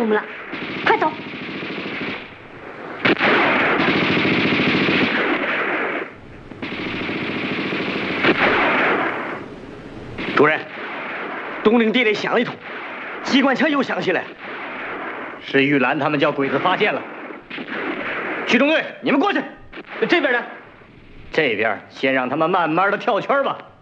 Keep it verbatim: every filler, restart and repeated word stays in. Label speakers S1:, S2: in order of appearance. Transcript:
S1: 我们了，快走！
S2: 主任，东陵地里响了一通，机关枪又响起来了，是玉兰他们叫鬼子发现了。区中队，你们过去。这边呢？这边先让他们慢慢的跳圈吧。